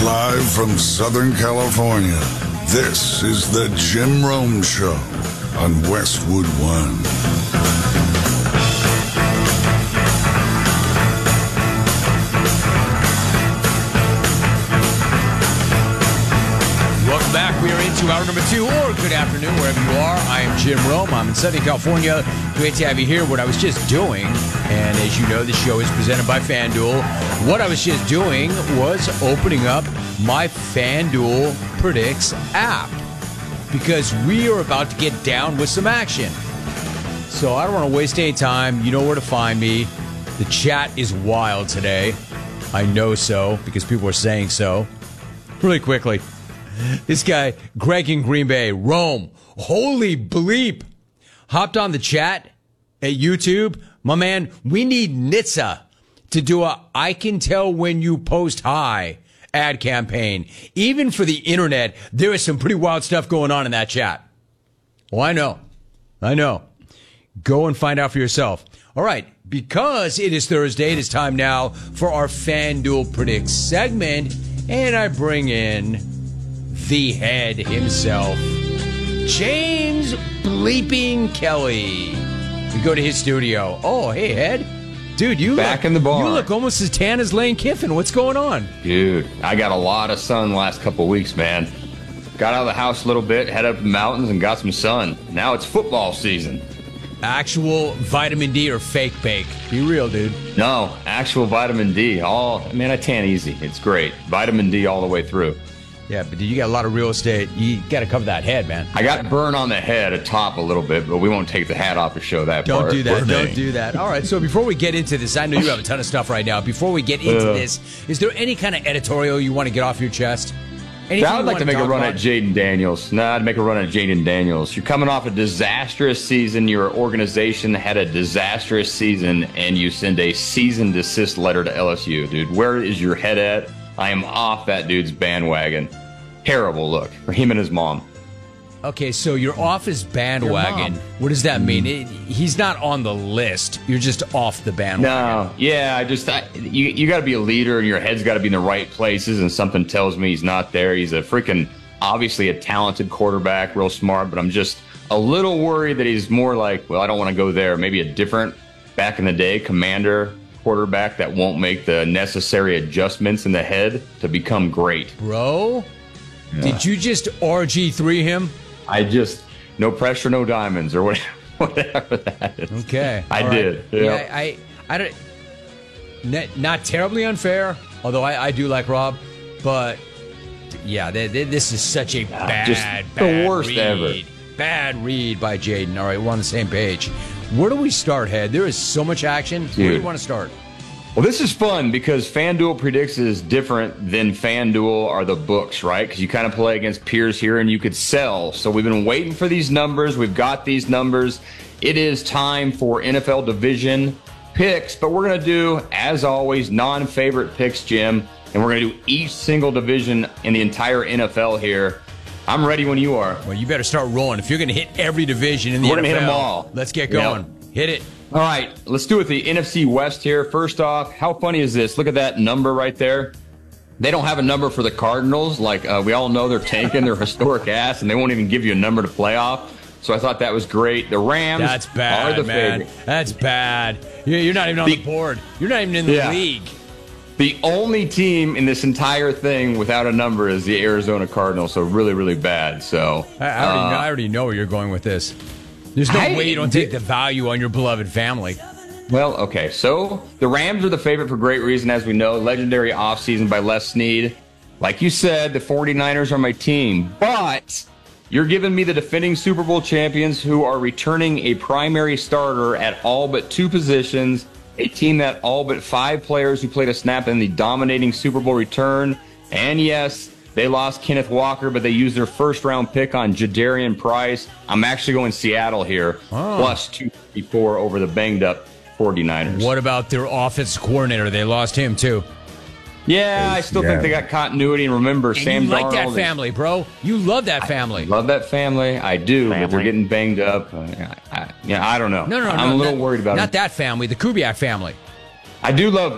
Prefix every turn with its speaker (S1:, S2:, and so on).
S1: Live from Southern California, this is the Jim Rome Show on Westwood One.
S2: Welcome back. We are into hour number 2, or good afternoon, wherever you are. I am Jim Rome. I'm in Southern California. Great to have you here. What I was just doing, and as you know, the show is presented by FanDuel. What I was just doing was opening up my FanDuel Predicts app, because we are about to get down with some action. So I don't want to waste any time. You know where to find me. The chat is wild today. I know so, because people are saying so. Really quickly. This guy, Greg in Green Bay, Rome, holy bleep, hopped on the chat at YouTube. My man, we need Nitsa to do a I can tell when you post hi ad campaign. Even for the internet, there is some pretty wild stuff going on in that chat. Well, I know. Go and find out for yourself. All right, because it is Thursday, it is time now for our FanDuel Predicts segment, and I bring in the head himself, James Bleeping Kelly. We go to his studio. Oh, hey, Head. Dude, you
S3: back in the bar.
S2: You look almost as tan as Lane Kiffin. What's going on?
S3: Dude, I got a lot of sun the last couple of weeks, man. Got out of the house a little bit, head up the mountains, and got some sun. Now it's football season.
S2: Actual vitamin D or fake bake? Be real, dude.
S3: No, actual vitamin D. Man, I tan easy. It's great. Vitamin D all the way through.
S2: Yeah, but you got a lot of real estate. You got to cover that head, man.
S3: I got burn on the head atop a little bit, but we won't take the hat off to show that part.
S2: Don't do that. Don't do that. All right, so before we get into this, I know you have a ton of stuff right now. Before we get into this, is there any kind of editorial you want to get off your chest?
S3: I would like to make a run at Jaden Daniels. I'd make a run at Jaden Daniels. You're coming off a disastrous season. Your organization had a disastrous season, and you send a cease and desist letter to LSU. Dude, where is your head at? I am off that dude's bandwagon. Terrible look for him and his mom.
S2: Okay, so you're off his bandwagon. What does that mean? He's not on the list. You're just off the bandwagon.
S3: No, yeah, you got to be a leader, and your head's got to be in the right places, and something tells me he's not there. He's obviously a talented quarterback, real smart, but I'm just a little worried that he's more like, well, I don't want to go there. Maybe a different, back in the day, commander quarterback that won't make the necessary adjustments in the head to become great.
S2: Bro, did you just RG3 him?
S3: No pressure, no diamonds, or whatever that is.
S2: Okay.
S3: I did.
S2: Yeah, I don't, not terribly unfair, although I do like Rob, but yeah, this is such a bad
S3: the worst
S2: read.
S3: Ever.
S2: Bad read by Jaden. All right, we're on the same page. Where do we start, Head? There is so much action.
S3: Dude.
S2: Where do you want to start?
S3: Well, this is fun because FanDuel Predicts is different than FanDuel are the books, right? Because you kind of play against peers here and you could sell. So we've been waiting for these numbers. We've got these numbers. It is time for NFL division picks, but we're going to do, as always, non-favorite picks, Jim. And we're going to do each single division in the entire NFL here. I'm ready when you are.
S2: Well, you better start rolling. If you're going to hit every division in the NFL,
S3: we're going to hit them all.
S2: Let's get going. Yep. Hit it.
S3: All right, let's do it. The NFC West here. First off, how funny is this? Look at that number right there. They don't have a number for the Cardinals. Like, we all know they're tanking their historic ass, and they won't even give you a number to play off. So I thought that was great. The Rams
S2: That's bad,
S3: are the
S2: man.
S3: favorite.
S2: That's bad. You're not even on the board. You're not even in the league.
S3: The only team in this entire thing without a number is the Arizona Cardinals, so really, really bad. So
S2: I already know where you're going with this. There's no way you don't take the value on your beloved family.
S3: Well, okay. So the Rams are the favorite for great reason, as we know. Legendary offseason by Les Snead. Like you said, the 49ers are my team. But you're giving me the defending Super Bowl champions who are returning a primary starter at all but 2 positions. A team that all but 5 players who played a snap in the dominating Super Bowl return. And yes, they lost Kenneth Walker, but they used their first-round pick on Jadarian Price. I'm actually going Seattle here, plus 254 over the banged-up 49ers.
S2: What about their offense coordinator? They lost him, too.
S3: Yeah, I still think they got continuity. And remember,
S2: and
S3: Sam
S2: you like
S3: Darnold.
S2: That family, bro. You love that family.
S3: Love that family. I do, but they're getting banged up. I don't know.
S2: No.
S3: I'm a little worried about it.
S2: Not that family, the Kubiak family.
S3: I do love